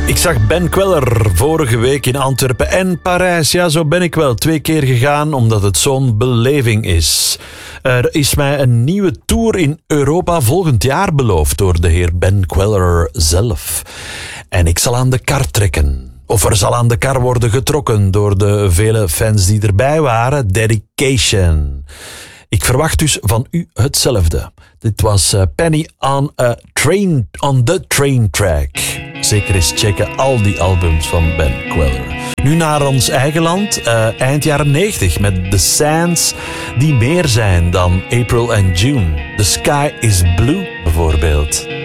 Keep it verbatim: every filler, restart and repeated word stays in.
Ik zag Ben Kweller vorige week in Antwerpen en Parijs. Ja, zo ben ik wel twee keer gegaan, omdat het zo'n beleving is. Er is mij een nieuwe tour in Europa volgend jaar beloofd door de heer Ben Kweller zelf. En ik zal aan de kar trekken. Of er zal aan de kar worden getrokken door de vele fans die erbij waren. Dedication. Ik verwacht dus van u hetzelfde. Dit was uh, Penny on a train, on the train track. Zeker eens checken al die albums van Ben Kweller. Nu naar ons eigen land, uh, eind jaren negentig, met The Sands, die meer zijn dan April en June. The Sky is Blue bijvoorbeeld.